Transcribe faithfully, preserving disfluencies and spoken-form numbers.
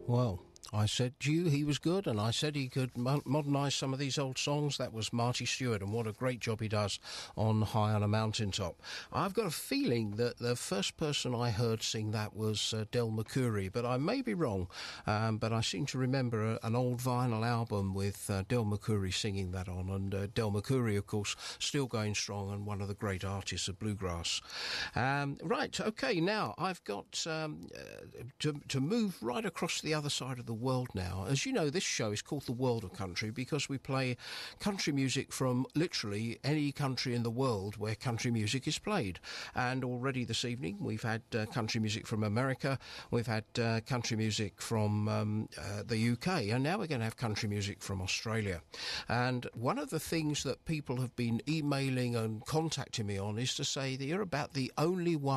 Well, I said to you he was good, and I said he could mo- modernise some of these old songs. That was Marty Stewart, and what a great job he does on High on a Mountaintop. I've got a feeling that the first person I heard sing that was uh, Del McCoury, but I may be wrong. Um, but I seem to remember a, an old vinyl album with uh, Del McCoury singing that on, and uh, Del McCoury, of course, still going strong and one of the great artists of bluegrass. Um, right, okay, now I've got um, uh, to, to move right across the other side of the world now. As you know, this show is called The World of Country because we play country music from literally any country in the world where country music is played. And already this evening we've had uh, country music from America, we've had uh, country music from um, uh, the U K, and now we're going to have country music from Australia. And one of the things that people have been emailing and contacting me on is to say that you're about the only one